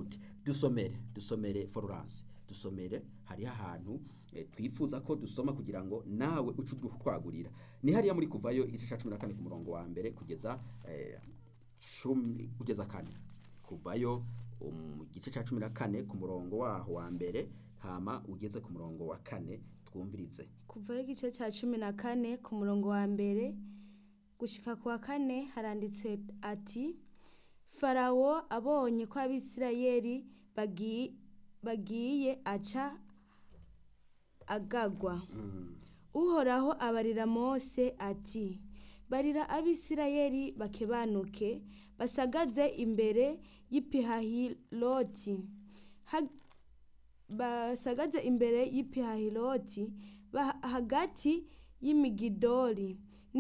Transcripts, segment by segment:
gute dusomere Florence dusomere hari ahantu twifuza ko dusoma kugira ngo nawe ucu twagurira ni hariya muri kuvayo igice ca 14 ku murongo wa mbere kugeza 4 kuvayo mu gice ca 14 ku murongo waho wa mbere hama ugeze ku murongo wa 4 twumvirize. Kuvayo igice ca 14 ku murongo wa mbere gushika ku wa 4 haranditse ati Farawo abonye ko Abisirayeli bagiye aca agagwa. Uhoraho abarira Mose ati barira Abisirayeli bakebanuke basagaze imbere y'Ipihahiroti hagati y'Imigidoli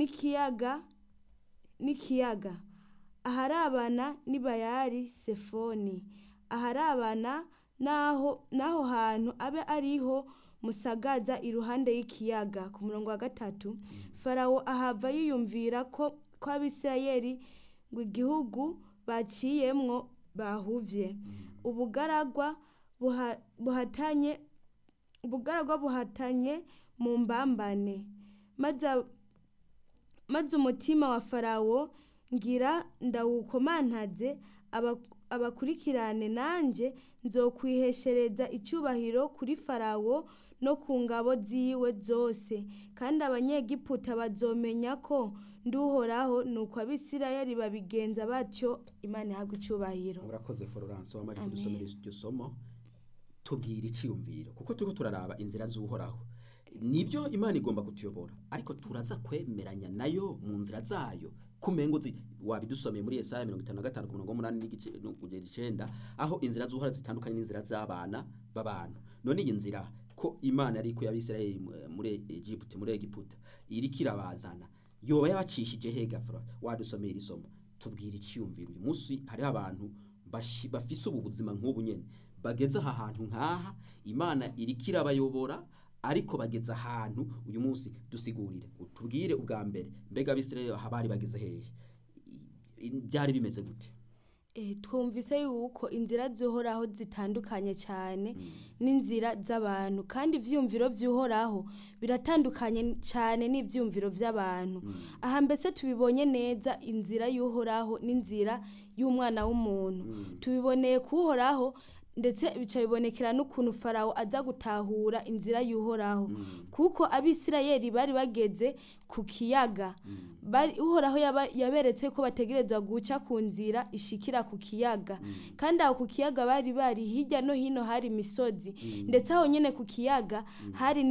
n'ikiyaga aharabana n'Ibayali Sefoni aharabana naho hantu abe ariho musagaza iruhande y'ikiyaga. Ku murongo wa 3 Farawo ahava yiyumvira ko Abisirayeli ngo igihugu baciyemwo bahuvye ubugaragwa buhatanye mu mbambane maze umutima wa Farawo ngira ndawukomantaze abakurikirane nanje nzokwiheshereza icyubahiro kuri Farawo no ku ngabo ziwe zose kandi abanyegiputa bazomenya ko nduhoraho nuko Abisirayeli babigenza batyo. Imana ihabwe icyubahiro. Murakoze Florence wamaje kudusomera iryo somo tubwira iciyumviro kuko turiko turaraba inzira z'uhoraho nibyo Imana igomba kutuyobora ariko turaza kwemeranya nayo mu nzira zayo kumengo wabidusomeye muri Yesaya 55 ku murongo 8 n'igice no kugera 9 aho inzira z'uhoraho zitandukanye n'inzira z'abana b'abantu. None iyi nzira ko Imana ariko y'Abisirayeli muri Egiputa iriko irabazana yoba yabacishije hega Florence wadusomera isomo tubwira iciyumviro uyu munsi hari abantu bafise ubu buzima nk'ubu nyene bageze aha hantu nkaha Imana irikira bayobora ariko bageze ahantu uyu munsi dusigurire utubwire ubwa mbere mbega Abisirayeli habari bageze hehe byari bimeze gute? Twumvise yuko inzira z'uhoraho zitandukanye cyane n'inzira z'abantu kandi ivyumviro vy'uhoraho biratandukanye cyane n'ivyumviro vy'abantu. Aha mbese tubibonye neza inzira y'uhoraho n'inzira y'umwana w'umuntu tubiboneye kuhoraho ndetse bica bibonekera n'ukuntu Farawo aza gutahura inzira y'uhoraho kuko Abisirayeli bari bageze ku kiyaga uhoraho yaberetse ko bategerezwa guca ku nzira ishikira ku kiyaga kandi aho ku kiyaga bari hirya no hino hari imisozi ndetse aho nyene ku kiyaga hari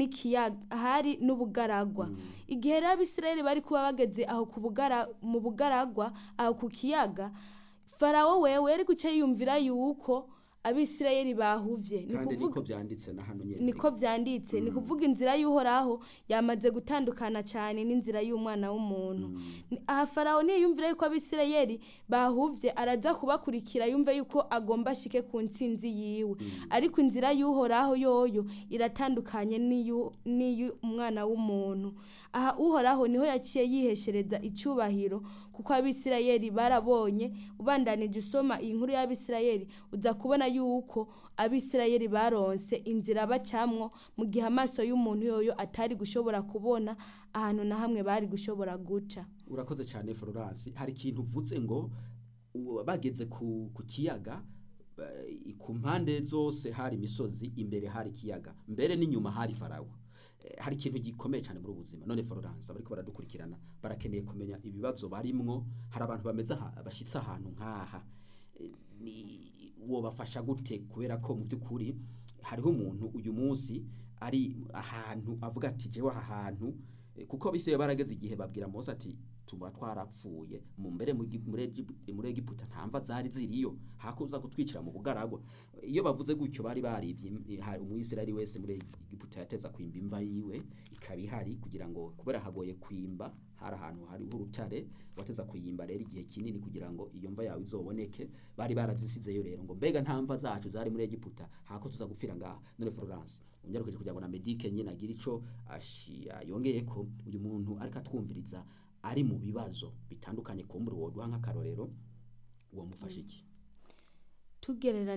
n'ubugaragwa. Igihe Abisirayeli bari kuba bageze aho mu bugaragwa aho ku kiyaga Farawo wewe yari guca yumvira yuko Abisirayeli bahuvye niko byanditse na hano nyene niko byanditse ni kuvuga inzira y'uhoraho yamaze gutandukana cyane n'inzira y'umwana w'umuntu. Aha Farawo ni yumvira yuko Abisirayeli bahuvye araza kubakurikira yumve yuko agomba shike ku ntsinzi yiwe ariko inzira y'uhoraho yoyo iratandukanye n'iy'umwana w'umuntu. Aha uhoraho niho yaciye yiheshereza icyubahiro kuko Abisirayeli barabonye ubandanije usoma iyi nkuru y'Abisirayeli uza kubona yuko Abisirayeli baronse inzira bacamwo mu gihe amaso y'umuntu yoyo atari gushobora kubona ahantu na hamwe bari gushobora guca. Urakoze cyane Florence hari ikintu uvuze ngo bageze ku kiyaga ku mpande zose hari imisozi imbere hari kiyaga mbere n'inyuma hari Farawo. Hari ikintu gikomeye cyane muri ubuzima. None Florence bariko baradukurikirana barakeneye kumenya ibibazo barimwo hari abantu bameze bashitse ahantu nkaha wobafasha gute kubera ko mu by'ukuri hariho umuntu uyu munsi ari ahantu avuga ati jewe aha hantu kuko bise barageze igihe babwira Mose ati tuba twarapfuye mu mbere muri Egiputa ntamva zari ziriyo hakuza kutwicira mu bugaragwa. Iyo bavuze gutyo bari barivye umwisirayeli wese muri Egiputa yateza kwimba imva yiwe ikabihari kugira ngo kubera hagoye kwimba hari ahantu hari urutare wateza kuyimba rero igihe kinini kugira ngo iyo mva yawe izoboneke bari barazisizeyo rero ngo mbega ntamva zacu zari muri Egiputa hako tuza gupfira ngaha. None Florence unyarukeje kugira ngo na Medike nyine agira ico yongeye ko uyu muntu ariko atwumviriza ari mu bibazo bitandukanye kumbura woduha nk'akarorero uwo mufasha iki tugerera